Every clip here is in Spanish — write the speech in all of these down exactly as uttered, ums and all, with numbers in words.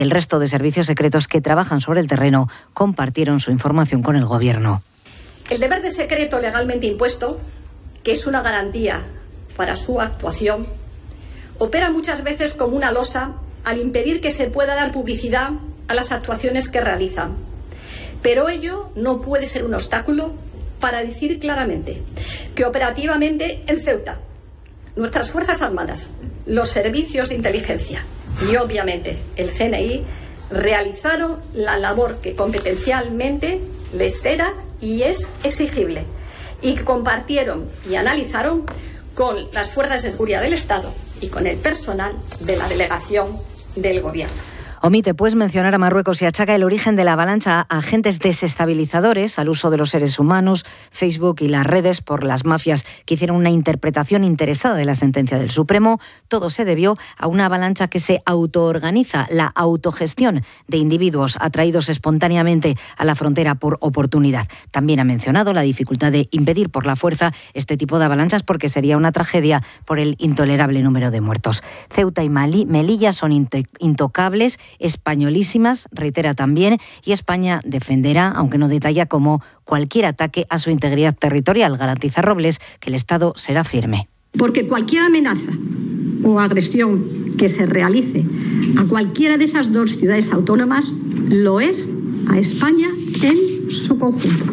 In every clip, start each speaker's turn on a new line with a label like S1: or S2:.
S1: El resto de servicios secretos que trabajan sobre el terreno compartieron su información con el Gobierno.
S2: El deber de secreto legalmente impuesto, que es una garantía para su actuación, opera muchas veces como una losa al impedir que se pueda dar publicidad a las actuaciones que realizan. Pero ello no puede ser un obstáculo para decir claramente que operativamente en Ceuta, nuestras Fuerzas Armadas, los servicios de inteligencia y obviamente el C N I realizaron la labor que competencialmente les era y es exigible y que compartieron y analizaron con las fuerzas de seguridad del Estado y con el personal de la delegación del Gobierno.
S1: Omite, pues, mencionar a Marruecos y achaca el origen de la avalancha a agentes desestabilizadores, al uso de los seres humanos, Facebook y las redes por las mafias que hicieron una interpretación interesada de la sentencia del Supremo. Todo se debió a una avalancha que se autoorganiza, la autogestión de individuos atraídos espontáneamente a la frontera por oportunidad. También ha mencionado la dificultad de impedir por la fuerza este tipo de avalanchas porque sería una tragedia por el intolerable número de muertos. Ceuta y Melilla son intocables, españolísimas, reitera también, y España defenderá, aunque no detalla cómo, cualquier ataque a su integridad territorial. Garantiza Robles que el Estado será firme.
S2: Porque cualquier amenaza o agresión que se realice a cualquiera de esas dos ciudades autónomas lo es a España en su conjunto.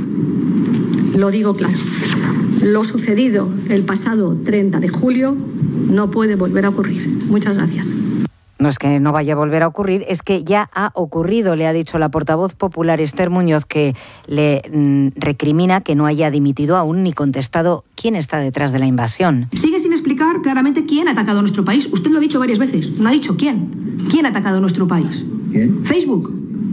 S2: Lo digo claro. Lo sucedido el pasado treinta de julio no puede volver a ocurrir. Muchas gracias.
S1: No es que no vaya a volver a ocurrir, es que ya ha ocurrido, le ha dicho la portavoz popular Esther Muñoz, que le mm, recrimina que no haya dimitido aún ni contestado quién está detrás de la invasión.
S3: Sigue sin explicar claramente quién ha atacado nuestro país. Usted lo ha dicho varias veces, no ha dicho quién. ¿Quién ha atacado nuestro país? ¿Quién? Facebook.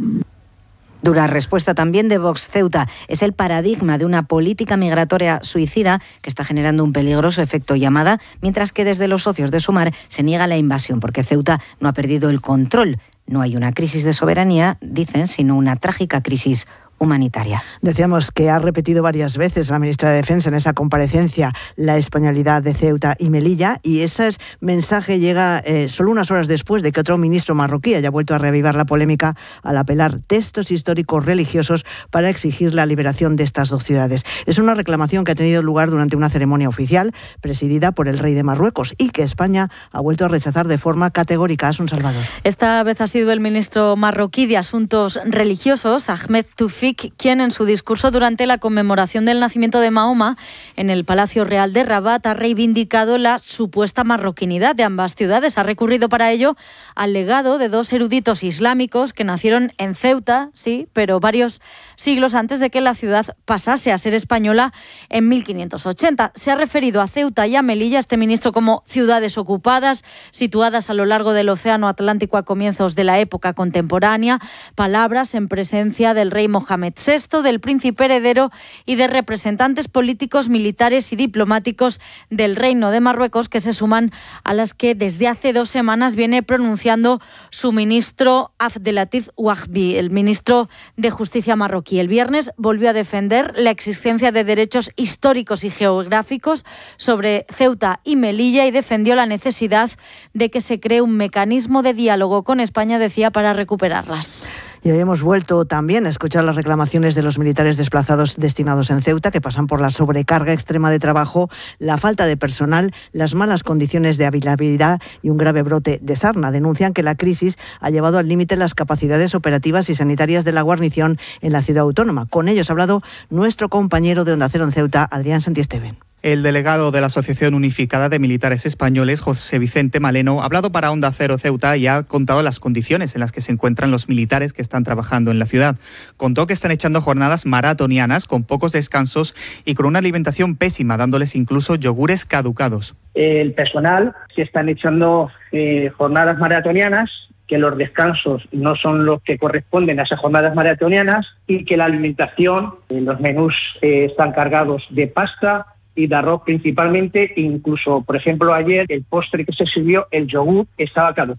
S1: Dura respuesta también de Vox. Ceuta es el paradigma de una política migratoria suicida que está generando un peligroso efecto llamada, mientras que desde los socios de Sumar se niega la invasión porque Ceuta no ha perdido el control. No hay una crisis de soberanía, dicen, sino una trágica crisis humanitaria.
S4: Decíamos que ha repetido varias veces la ministra de Defensa en esa comparecencia la españolidad de Ceuta y Melilla, y ese mensaje llega eh, solo unas horas después de que otro ministro marroquí haya vuelto a reavivar la polémica al apelar textos históricos religiosos para exigir la liberación de estas dos ciudades. Es una reclamación que ha tenido lugar durante una ceremonia oficial presidida por el rey de Marruecos y que España ha vuelto a rechazar de forma categórica. Asun Salvador.
S5: Esta vez ha sido el ministro marroquí de Asuntos Religiosos, Ahmed Toufi, quien en su discurso durante la conmemoración del nacimiento de Mahoma en el Palacio Real de Rabat ha reivindicado la supuesta marroquinidad de ambas ciudades. Ha recurrido para ello al legado de dos eruditos islámicos que nacieron en Ceuta, sí, pero varios siglos antes de que la ciudad pasase a ser española en mil quinientos ochenta. Se ha referido a Ceuta y a Melilla, este ministro, como ciudades ocupadas, situadas a lo largo del Océano Atlántico a comienzos de la época contemporánea, palabras en presencia del rey Mohamed sexto, del príncipe heredero y de representantes políticos, militares y diplomáticos del Reino de Marruecos, que se suman a las que desde hace dos semanas viene pronunciando su ministro Abdelatif Wahbi, el ministro de Justicia marroquí. El viernes volvió a defender la existencia de derechos históricos y geográficos sobre Ceuta y Melilla y defendió la necesidad de que se cree un mecanismo de diálogo con España, decía, para recuperarlas.
S4: Y hoy hemos vuelto también a escuchar las reclamaciones de los militares desplazados destinados en Ceuta, que pasan por la sobrecarga extrema de trabajo, la falta de personal, las malas condiciones de habitabilidad y un grave brote de sarna. Denuncian que la crisis ha llevado al límite las capacidades operativas y sanitarias de la guarnición en la ciudad autónoma. Con ellos ha hablado nuestro compañero de Onda Cero en Ceuta, Adrián Santiesteban.
S6: El delegado de la Asociación Unificada de Militares Españoles, José Vicente Maleno, ha hablado para Onda Cero Ceuta y ha contado las condiciones en las que se encuentran los militares que están trabajando en la ciudad. Contó que están echando jornadas maratonianas con pocos descansos y con una alimentación pésima, dándoles incluso yogures caducados.
S7: El personal se están echando eh, jornadas maratonianas, que los descansos no son los que corresponden a esas jornadas maratonianas y que la alimentación, eh, los menús eh, están cargados de pasta y de arroz principalmente, incluso, por ejemplo, ayer el postre que se sirvió, el yogur, estaba caducado.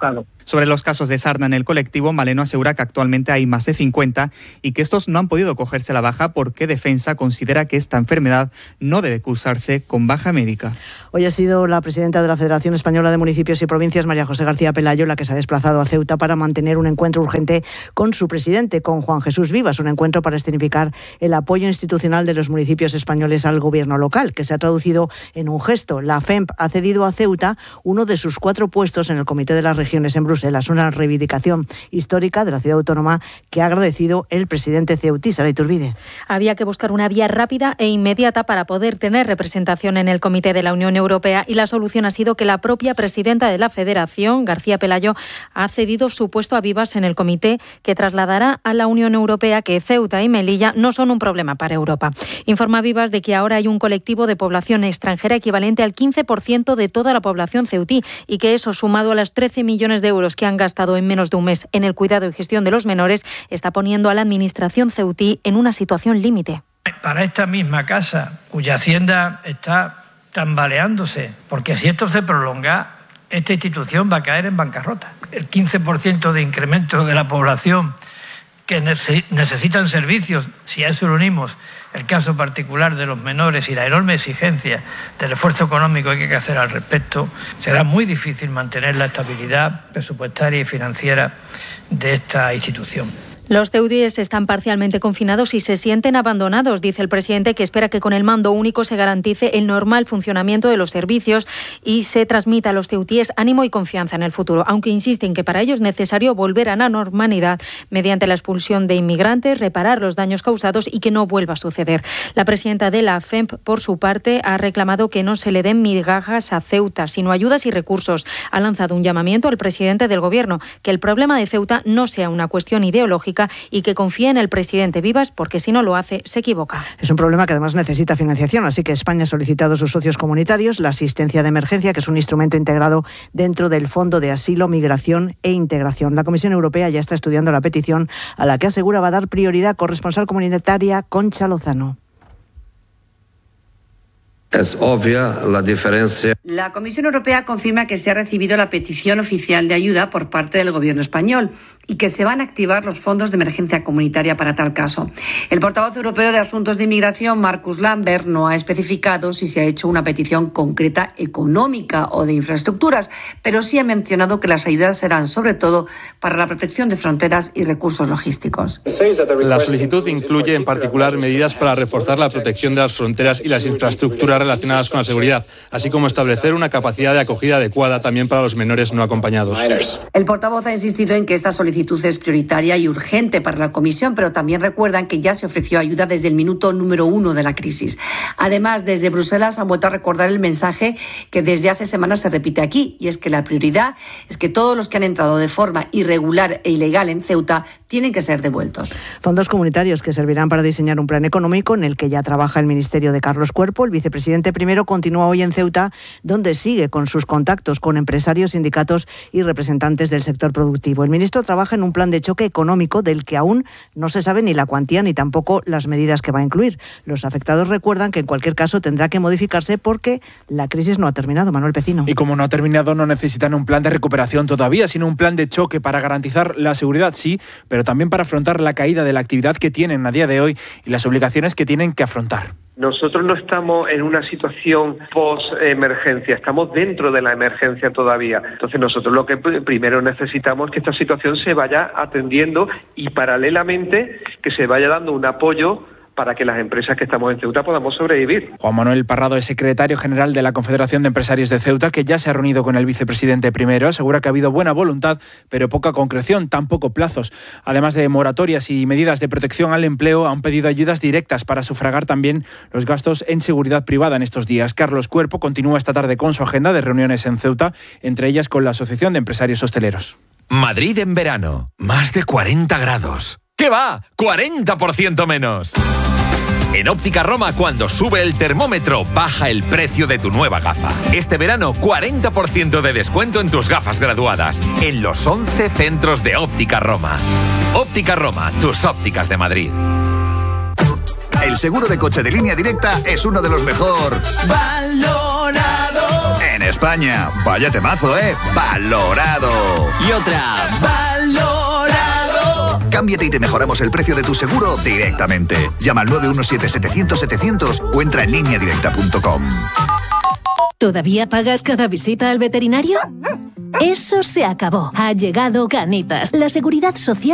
S6: Sobre los casos de sarna en el colectivo, Maleno asegura que actualmente hay más de cincuenta y que estos no han podido cogerse la baja porque Defensa considera que esta enfermedad no debe cursarse con baja médica.
S4: Hoy ha sido la presidenta de la Federación Española de Municipios y Provincias, María José García Pelayo, la que se ha desplazado a Ceuta para mantener un encuentro urgente con su presidente, con Juan Jesús Vivas, un encuentro para escenificar el apoyo institucional de los municipios españoles al gobierno local, que se ha traducido en un gesto. La F E M P ha cedido a Ceuta uno de sus cuatro puestos en el Comité de las Regiones en Bruselas, una reivindicación histórica de la ciudad autónoma que ha agradecido el presidente ceutí, Sara Iturbide.
S8: Había que buscar una vía rápida e inmediata para poder tener representación en el Comité de la Unión Europea y la solución ha sido que la propia presidenta de la Federación, García Pelayo, ha cedido su puesto a Vivas en el comité que trasladará a la Unión Europea que Ceuta y Melilla no son un problema para Europa. Informa Vivas de que ahora hay un colectivo de población extranjera equivalente al quince por ciento de toda la población ceutí y que eso, sumado a los trece millones de euros que han gastado en menos de un mes en el cuidado y gestión de los menores, está poniendo a la administración ceutí en una situación límite.
S9: Para esta misma casa, cuya hacienda está tambaleándose, porque si esto se prolonga, esta institución va a caer en bancarrota. El quince por ciento de incremento de la población que necesitan servicios, si a eso le unimos el caso particular de los menores y la enorme exigencia del esfuerzo económico que hay que hacer al respecto, será muy difícil mantener la estabilidad presupuestaria y financiera de esta institución.
S8: Los ceutíes están parcialmente confinados y se sienten abandonados, dice el presidente, que espera que con el mando único se garantice el normal funcionamiento de los servicios y se transmita a los ceutíes ánimo y confianza en el futuro, aunque insiste en que para ello es necesario volver a la normalidad mediante la expulsión de inmigrantes, reparar los daños causados y que no vuelva a suceder. La presidenta de la F E M P, por su parte, ha reclamado que no se le den migajas a Ceuta, sino ayudas y recursos. Ha lanzado un llamamiento al presidente del Gobierno, que el problema de Ceuta no sea una cuestión ideológica y que confíe en el presidente Vivas, porque si no lo hace, se equivoca.
S4: Es un problema que además necesita financiación, así que España ha solicitado a sus socios comunitarios la asistencia de emergencia, que es un instrumento integrado dentro del Fondo de Asilo, Migración e Integración. La Comisión Europea ya está estudiando la petición, a la que asegura va a dar prioridad. Corresponsal comunitaria Concha Lozano.
S10: Es obvia la diferencia.
S11: La Comisión Europea confirma que se ha recibido la petición oficial de ayuda por parte del Gobierno español y que se van a activar los fondos de emergencia comunitaria para tal caso. El portavoz europeo de Asuntos de Inmigración, Markus Lambert, no ha especificado si se ha hecho una petición concreta económica o de infraestructuras, pero sí ha mencionado que las ayudas serán sobre todo para la protección de fronteras y recursos logísticos.
S12: La solicitud incluye en particular medidas para reforzar la protección de las fronteras y las infraestructuras relacionadas con la seguridad, así como establecer una capacidad de acogida adecuada también para los menores no acompañados.
S11: El portavoz ha insistido en que esta solicitud es prioritaria y urgente para la Comisión, pero también recuerdan que ya se ofreció ayuda desde el minuto número uno de la crisis. Además, desde Bruselas han vuelto a recordar el mensaje que desde hace semanas se repite aquí, y es que la prioridad es que todos los que han entrado de forma irregular e ilegal en Ceuta tienen que ser devueltos.
S4: Fondos comunitarios que servirán para diseñar un plan económico en el que ya trabaja el Ministerio de Carlos Cuerpo. El vicepresidente primero continúa hoy en Ceuta, donde sigue con sus contactos con empresarios, sindicatos y representantes del sector productivo. El ministro trabaja en un plan de choque económico del que aún no se sabe ni la cuantía ni tampoco las medidas que va a incluir. Los afectados recuerdan que en cualquier caso tendrá que modificarse porque la crisis no ha terminado. Manuel Pecino.
S13: Y como no ha terminado, no necesitan un plan de recuperación todavía, sino un plan de choque para garantizar la seguridad, sí, pero también para afrontar la caída de la actividad que tienen a día de hoy y las obligaciones que tienen que afrontar.
S14: Nosotros no estamos en una situación post-emergencia, estamos dentro de la emergencia todavía. Entonces nosotros lo que primero necesitamos es que esta situación se vaya atendiendo y paralelamente que se vaya dando un apoyo para que las empresas que estamos en Ceuta podamos sobrevivir.
S13: Juan Manuel Parrado es secretario general de la Confederación de Empresarios de Ceuta, que ya se ha reunido con el vicepresidente primero. Asegura que ha habido buena voluntad, pero poca concreción, tampoco plazos. Además de moratorias y medidas de protección al empleo, han pedido ayudas directas para sufragar también los gastos en seguridad privada en estos días. Carlos Cuerpo continúa esta tarde con su agenda de reuniones en Ceuta, entre ellas con la Asociación de Empresarios Hosteleros.
S15: Madrid en verano, más de cuarenta grados. ¿Qué va? ¡cuarenta por ciento menos! En Óptica Roma, cuando sube el termómetro, baja el precio de tu nueva gafa. Este verano, cuarenta por ciento de descuento en tus gafas graduadas, en los once centros de Óptica Roma. Óptica Roma, tus ópticas de Madrid.
S16: El seguro de coche de Línea Directa es uno de los mejor valorados en España. Vaya temazo, ¿eh? Valorado.
S17: Y otra, valorado.
S16: Cámbiate y te mejoramos el precio de tu seguro directamente. Llama al nueve uno siete, setecientos, setecientos o entra en línea directa punto com.
S18: ¿Todavía pagas cada visita al veterinario? Eso se acabó. Ha llegado Canitas, la seguridad social